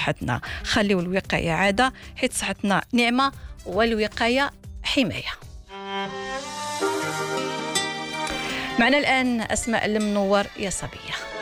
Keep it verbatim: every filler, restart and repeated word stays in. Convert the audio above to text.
صحتنا. خليو الوقاية عادة، حيت صحتنا نعمة والوقاية حماية. معنا الآن أسماء المنور يا صبية.